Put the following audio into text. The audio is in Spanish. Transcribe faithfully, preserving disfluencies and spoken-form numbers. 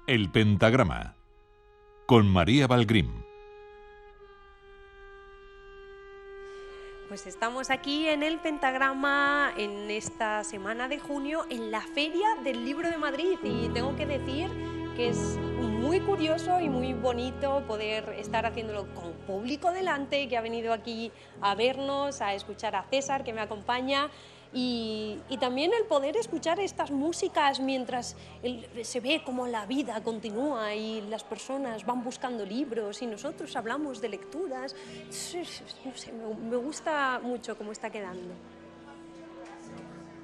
El Pentagrama, con María Valgrim. Pues estamos aquí en el Pentagrama en esta semana de junio en la Feria del Libro de Madrid y tengo que decir que es muy curioso y muy bonito poder estar haciéndolo con público delante que ha venido aquí a vernos, a escuchar a César que me acompaña. Y, y también el poder escuchar estas músicas mientras el, se ve cómo la vida continúa y las personas van buscando libros y nosotros hablamos de lecturas. No sé, me, me gusta mucho cómo está quedando.